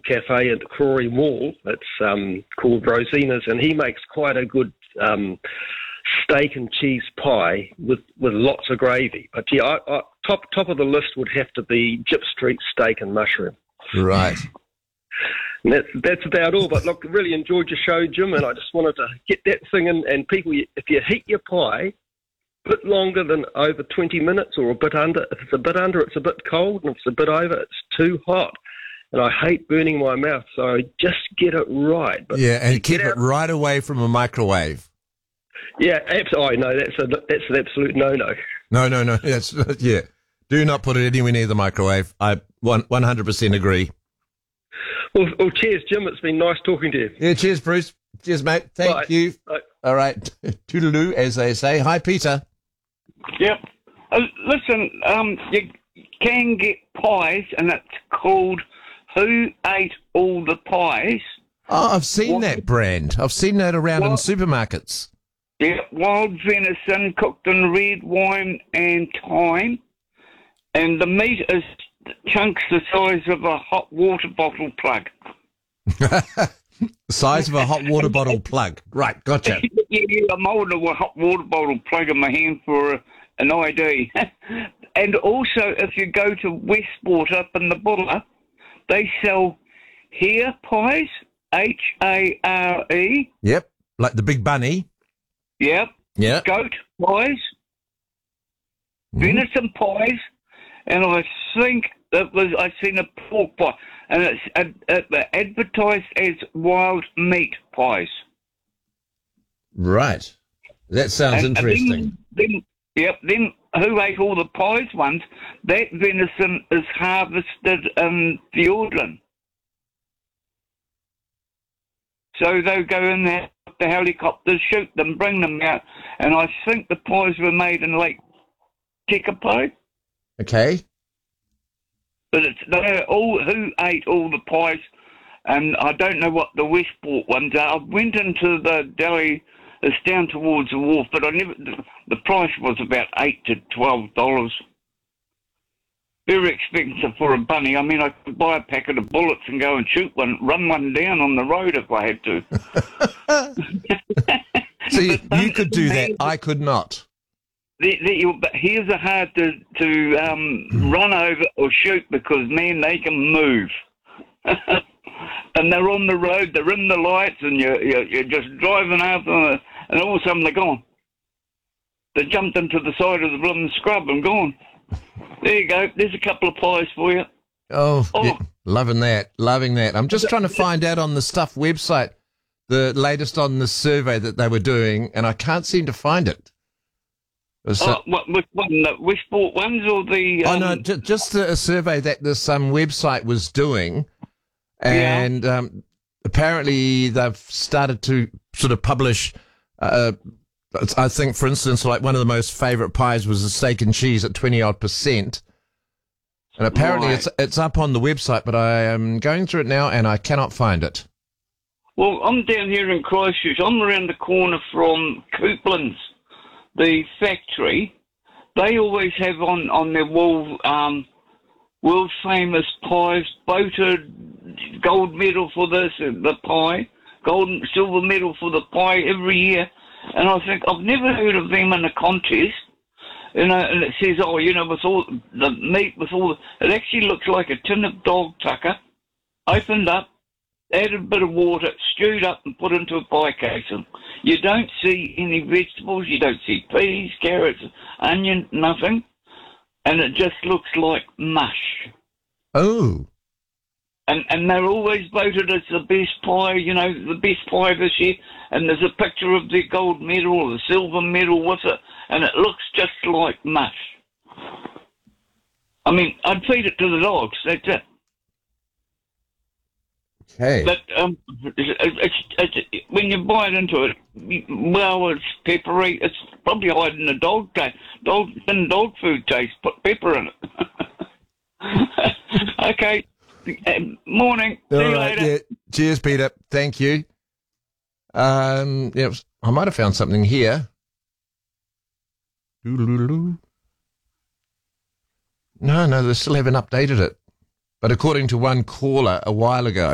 cafe at the Crawley Mall. It's called Rosina's, and he makes quite a good steak and cheese pie with lots of gravy. But yeah, top of the list would have to be Gyp Street steak and mushroom. Right. And that's about all. But look, really enjoyed your show, Jim, and I just wanted to get that thing in. And people, if you heat your pie a bit longer than over 20 minutes or a bit under, if it's a bit under, it's a bit cold, and if it's a bit over, it's too hot. And I hate burning my mouth, so just get it right. But yeah, and keep it right away from a microwave. Yeah, absolutely. No, that's an absolute no-no. No. Yeah. Do not put it anywhere near the microwave. I 100% agree. Well, cheers, Jim. It's been nice talking to you. Yeah, cheers, Bruce. Cheers, mate. Thank you. Bye. All right. Toodaloo, as they say. Hi, Peter. Yep. Listen, you can get pies, and it's called Who Ate All the Pies? Oh, I've seen that brand. I've seen that around in supermarkets. Yeah, wild venison cooked in red wine and thyme. And the meat is chunks the size of a hot water bottle plug. The size of a hot water bottle plug. Right, gotcha. Yeah, I'm holding a hot water bottle plug in my hand for an ID. And also, if you go to Westport up in the Buller, they sell hare pies, Hare. Yep, like the big bunny. Yep. Yeah. Goat pies, venison pies, and I think I seen a pork pie, and it's advertised as wild meat pies. Right. That sounds interesting. Then Who Ate All the Pies ones, that venison is harvested in Fiordland. So they'll go in there, the helicopters, shoot them, bring them out, and I think the pies were made in Lake Tekapo. Okay. But they're all Who Ate All the Pies, and I don't know what the Westport ones are. I went into the deli, it's down towards the wharf, but the price was about $8 to $12. Very expensive for a bunny. I mean, I could buy a packet of bullets and go and shoot one, run one down on the road if I had to. So you could do that. I could not. Hares are hard to run over or shoot because, man, they can move. And they're on the road, they're in the lights, and you're just driving after them, and all of a sudden they're gone. They jumped into the side of the blooming scrub and gone. There you go. There's a couple of pies for you. Oh. Yeah, loving that. I'm just trying to find out on the Stuff website the latest on the survey that they were doing, and I can't seem to find it. Which one? The Westport ones or the... Oh, no, just a survey that this website was doing, and apparently they've started to sort of publish... I think, for instance, like one of the most favourite pies was the steak and cheese at 20-odd%. And apparently it's up on the website, but I am going through it now and I cannot find it. Well, I'm down here in Christchurch. I'm around the corner from Couplands, the factory. They always have on their wall world famous pies, voted gold medal for this, the pie, gold and silver medal for the pie every year. And I think, I've never heard of them in a contest. You know, and it says, with all the meat, it actually looks like a tin of dog tucker, opened up, added a bit of water, stewed up and put into a pie casing. You don't see any vegetables, you don't see peas, carrots, onion, nothing. And it just looks like mush. Oh. And they're always voted as the best pie, the best pie this year. And there's a picture of the gold medal or the silver medal with it, and it looks just like mush. I mean, I'd feed it to the dogs, that's it. Okay. But it's, when you bite into it, it's peppery. It's probably hiding the dog taste. Dog food taste. Put pepper in it. Okay. Morning. See you later. Yeah. Cheers, Peter. Thank you. I might have found something here. No, they still haven't updated it. But according to one caller a while ago,